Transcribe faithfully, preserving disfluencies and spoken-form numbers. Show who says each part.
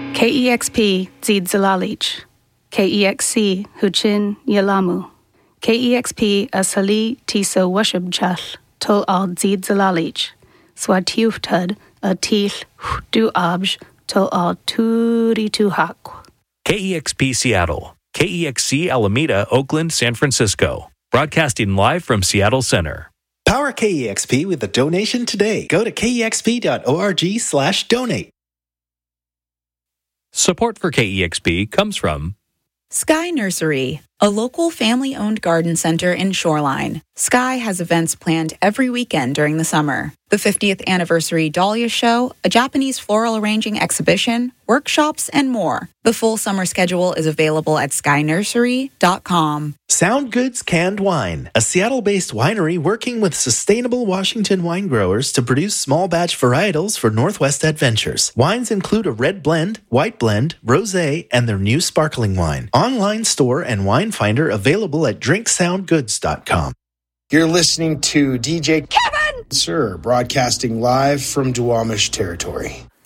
Speaker 1: K E X P Zid Zalalich, K E X C Huchin Yalamu, K E X P Asali Tisa Washubchal, Tol Al Zid Zalalich, Swatiuftud a Til Du Abj, Tol Al Turi Tuhak.
Speaker 2: K E X P Seattle, K E X C Alameda, Oakland, San Francisco. Broadcasting live from Seattle Center.
Speaker 3: Power K E X P with a donation today. Go to kexp.org slash donate.
Speaker 2: Support for K E X P comes from
Speaker 4: Sky Nursery, a local family-owned garden center in Shoreline. Sky has events planned every weekend during the summer. The fiftieth anniversary Dahlia Show, a Japanese floral arranging exhibition, workshops, and more. The full summer schedule is available at sky nursery dot com.
Speaker 3: Sound Goods Canned Wine, a Seattle-based winery working with sustainable Washington wine growers to produce small batch varietals for Northwest Adventures. Wines include a red blend, white blend, rosé, and their new sparkling wine. Online store and wine finder available at drink sound goods dot com.
Speaker 5: You're listening to D J Kevin Sir, broadcasting live from Duwamish territory.